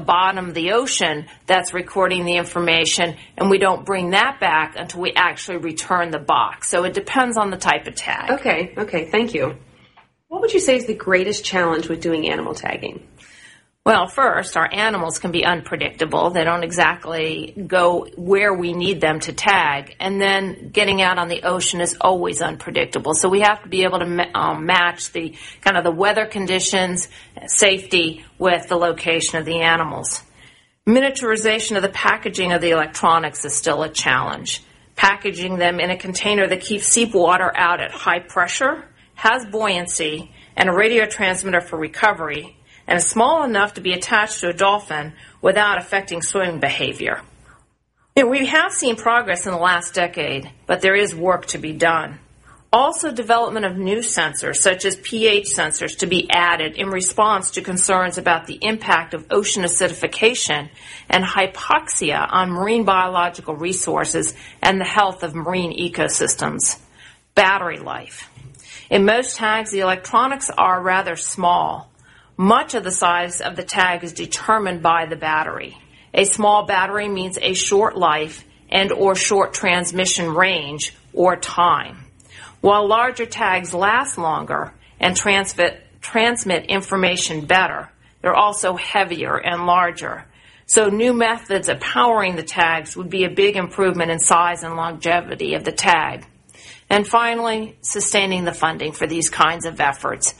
bottom of the ocean that's recording the information, and we don't bring that back until we actually return the box. So it depends on the type of tag. Okay, thank you. What would you say is the greatest challenge with doing animal tagging? Well, first, our animals can be unpredictable. They don't exactly go where we need them to tag. And then getting out on the ocean is always unpredictable. So we have to be able to match the kind of the weather conditions, safety with the location of the animals. Miniaturization of the packaging of the electronics is still a challenge. Packaging them in a container that keeps seawater out at high pressure, has buoyancy, and a radio transmitter for recovery, and is small enough to be attached to a dolphin without affecting swimming behavior. We have seen progress in the last decade, but there is work to be done. Also, development of new sensors, such as pH sensors, to be added in response to concerns about the impact of ocean acidification and hypoxia on marine biological resources and the health of marine ecosystems. Battery life. In most tags, the electronics are rather small. Much of the size of the tag is determined by the battery. A small battery means a short life and or short transmission range or time. While larger tags last longer and transmit information better, they're also heavier and larger. So new methods of powering the tags would be a big improvement in size and longevity of the tag. And finally, sustaining the funding for these kinds of efforts.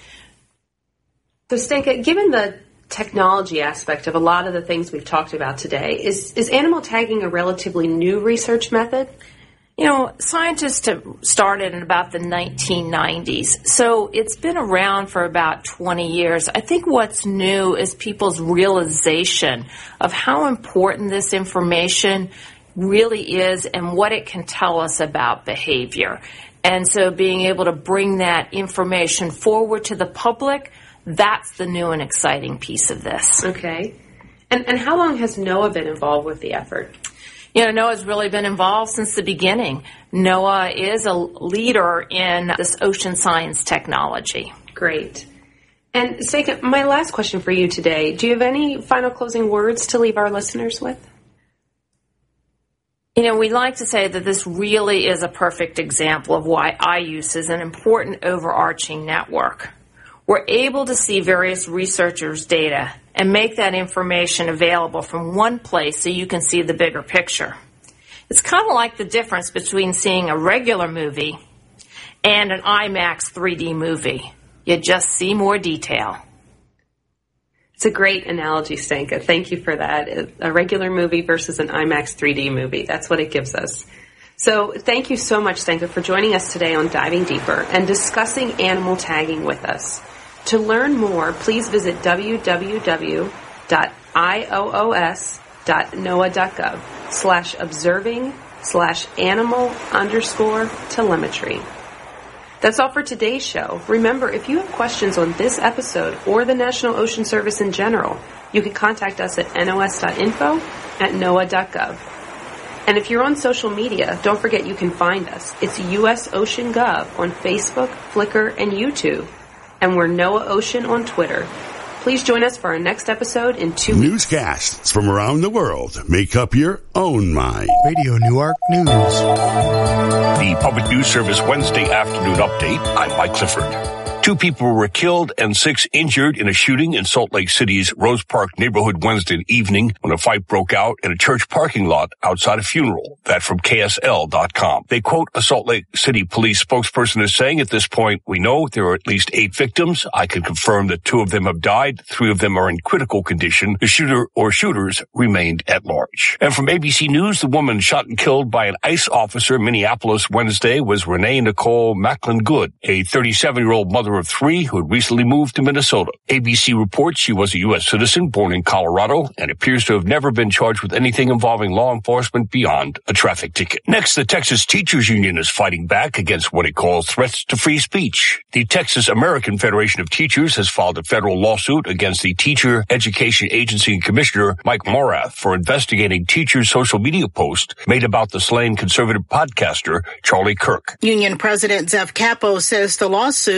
So, Stenka, given the technology aspect of a lot of the things we've talked about today, is animal tagging a relatively new research method? Scientists have started in about the 1990s, so it's been around for about 20 years. I think what's new is people's realization of how important this information really is and what it can tell us about behavior. And so being able to bring that information forward to the public, that's the new and exciting piece of this. Okay. And how long has NOAA been involved with the effort? NOAA's really been involved since the beginning. NOAA is a leader in this ocean science technology. Great. And Stenka, my last question for you today, do you have any final closing words to leave our listeners with? We like to say that this really is a perfect example of why IUCE is an important overarching network. We're able to see various researchers' data and make that information available from one place so you can see the bigger picture. It's kind of like the difference between seeing a regular movie and an IMAX 3D movie. You just see more detail. It's a great analogy, Stenka. Thank you for that. A regular movie versus an IMAX 3D movie. That's what it gives us. So thank you so much, Stenka, for joining us today on Diving Deeper and discussing animal tagging with us. To learn more, please visit www.iOOS.noaa.gov/observing/animal_telemetry. That's all for today's show. Remember, if you have questions on this episode or the National Ocean Service in general, you can contact us at nos.info@noaa.gov. And if you're on social media, don't forget you can find us. It's US Ocean Gov on Facebook, Flickr, and YouTube. And we're NOAA Ocean on Twitter. Please join us for our next episode in 2 weeks. Newscasts from around the world. Make up your own mind. Radio Newark News. The Public News Service Wednesday afternoon update. I'm Mike Clifford. 2 people were killed and 6 injured in a shooting in Salt Lake City's Rose Park neighborhood Wednesday evening when a fight broke out in a church parking lot outside a funeral. That from KSL.com. They quote a Salt Lake City police spokesperson as saying, "At this point, we know there are at least 8 victims. I can confirm that 2 of them have died. 3 of them are in critical condition. The shooter or shooters remained at large." And from ABC News, the woman shot and killed by an ICE officer in Minneapolis Wednesday was Renee Nicole Macklin Good, a 37-year-old mother of 3 who had recently moved to Minnesota. ABC reports she was a U.S. citizen born in Colorado and appears to have never been charged with anything involving law enforcement beyond a traffic ticket. Next, the Texas Teachers Union is fighting back against what it calls threats to free speech. The Texas American Federation of Teachers has filed a federal lawsuit against the Teacher Education Agency Commissioner Mike Morath for investigating teachers' social media posts made about the slain conservative podcaster Charlie Kirk. Union President Zev Capo says the lawsuit was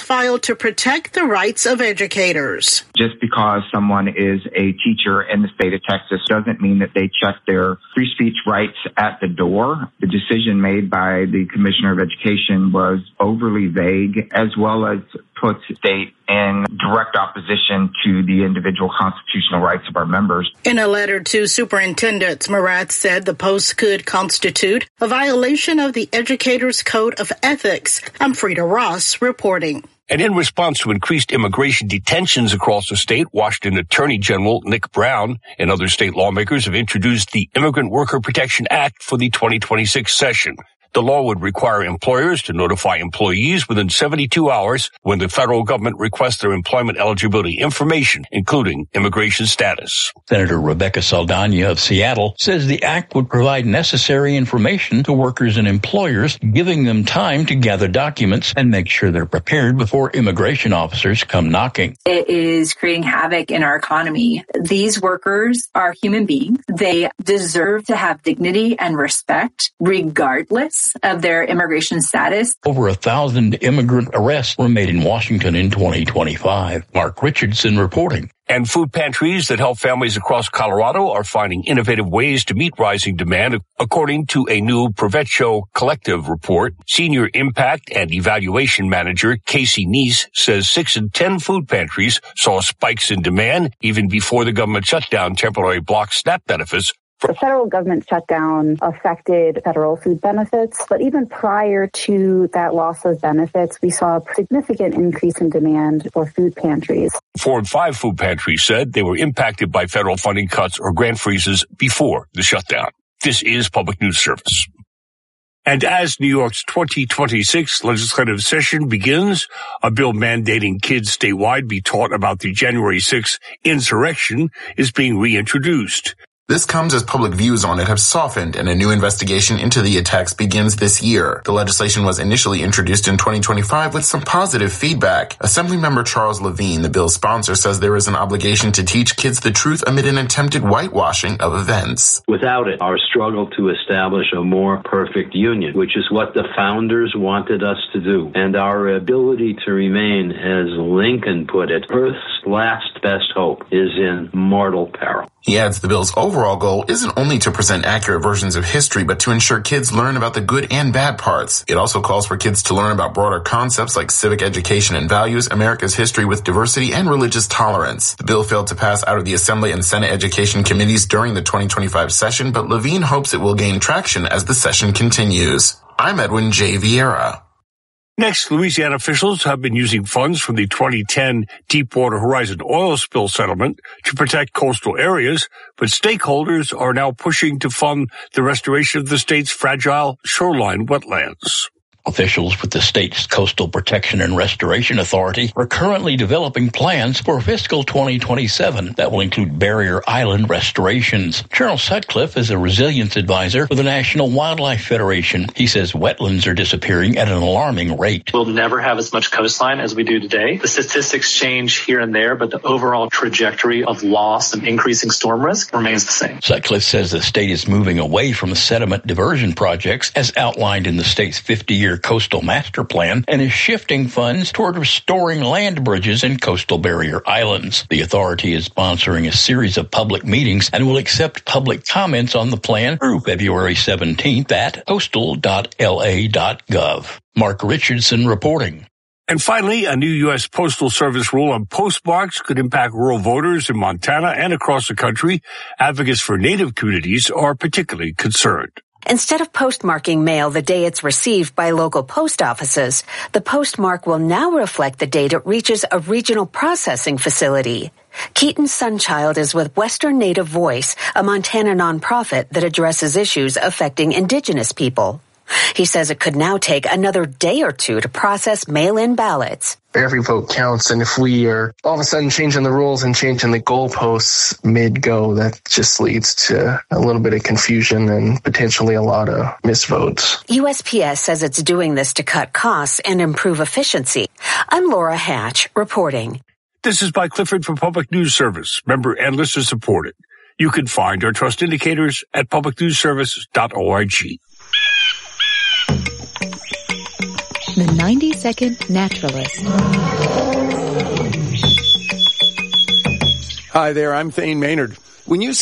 filed to protect the rights of educators. Just because someone is a teacher in the state of Texas doesn't mean that they check their free speech rights at the door. The decision made by the Commissioner of Education was overly vague, as well as puts the state in direct opposition to the individual constitutional rights of our members. In a letter to superintendents, Morath said the post could constitute a violation of the Educators' Code of Ethics. I'm Frida Ross reporting. And in response to increased immigration detentions across the state, Washington Attorney General Nick Brown and other state lawmakers have introduced the Immigrant Worker Protection Act for the 2026 session. The law would require employers to notify employees within 72 hours when the federal government requests their employment eligibility information, including immigration status. Senator Rebecca Saldana of Seattle says the act would provide necessary information to workers and employers, giving them time to gather documents and make sure they're prepared before immigration officers come knocking. It is creating havoc in our economy. These workers are human beings. They deserve to have dignity and respect regardless of their immigration status. Over 1,000 immigrant arrests were made in Washington in 2025. Mark Richardson reporting. And food pantries that help families across Colorado are finding innovative ways to meet rising demand, according to a new Provecho Collective report. Senior Impact and Evaluation Manager Casey Neese says 6 in 10 food pantries saw spikes in demand even before the government shutdown temporarily blocked SNAP benefits. The federal government shutdown affected federal food benefits, but even prior to that loss of benefits, we saw a significant increase in demand for food pantries. 4 and 5 food pantries said they were impacted by federal funding cuts or grant freezes before the shutdown. This is Public News Service. And as New York's 2026 legislative session begins, a bill mandating kids statewide be taught about the January 6th insurrection is being reintroduced. This comes as public views on it have softened and a new investigation into the attacks begins this year. The legislation was initially introduced in 2025 with some positive feedback. Assemblymember Charles Levine, the bill's sponsor, says there is an obligation to teach kids the truth amid an attempted whitewashing of events. Without it, our struggle to establish a more perfect union, which is what the founders wanted us to do, and our ability to remain, as Lincoln put it, Earth's last best hope, is in mortal peril. He adds the bill's overall goal isn't only to present accurate versions of history, but to ensure kids learn about the good and bad parts. It also calls for kids to learn about broader concepts like civic education and values, America's history with diversity, and religious tolerance. The bill failed to pass out of the Assembly and Senate Education Committees during the 2025 session, but Levine hopes it will gain traction as the session continues. I'm Edwin J. Vieira. Next, Louisiana officials have been using funds from the 2010 Deepwater Horizon oil spill settlement to protect coastal areas, but stakeholders are now pushing to fund the restoration of the state's fragile shoreline wetlands. Officials with the state's Coastal Protection and Restoration Authority are currently developing plans for fiscal 2027 that will include barrier island restorations. Charles Sutcliffe is a resilience advisor for the National Wildlife Federation. He says wetlands are disappearing at an alarming rate. We'll never have as much coastline as we do today. The statistics change here and there, but the overall trajectory of loss and increasing storm risk remains the same. Sutcliffe says the state is moving away from sediment diversion projects as outlined in the state's 50-year Coastal Master Plan and is shifting funds toward restoring land bridges and coastal barrier islands. The authority is sponsoring a series of public meetings and will accept public comments on the plan through February 17th at coastal.la.gov. Mark Richardson reporting. And finally, a new U.S. Postal Service rule on postmarks could impact rural voters in Montana and across the country. Advocates for Native communities are particularly concerned. Instead of postmarking mail the day it's received by local post offices, the postmark will now reflect the date it reaches a regional processing facility. Keaton Sunchild is with Western Native Voice, a Montana nonprofit that addresses issues affecting Indigenous people. He says it could now take another day or two to process mail-in ballots. Every vote counts, and if we are all of a sudden changing the rules and changing the goalposts mid-go, that just leads to a little bit of confusion and potentially a lot of misvotes. USPS says it's doing this to cut costs and improve efficiency. I'm Laura Hatch, reporting. This is Mike Clifford for Public News Service, member and listener supported. You can find our trust indicators at publicnewsservice.org. The 90-Second Naturalist. Hi there, I'm Thane Maynard. When you